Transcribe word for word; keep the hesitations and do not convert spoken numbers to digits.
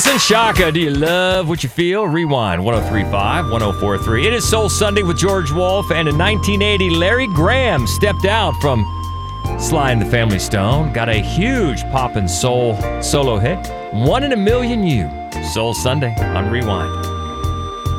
Anderson, Shaka, do you love what you feel? Rewind, one oh three point five, one oh four point three. It is Soul Sunday with George Wolf, and in nineteen eighty, Larry Graham stepped out from Sly and the Family Stone, got a huge pop and soul solo hit, One in a Million You. Soul Sunday on Rewind.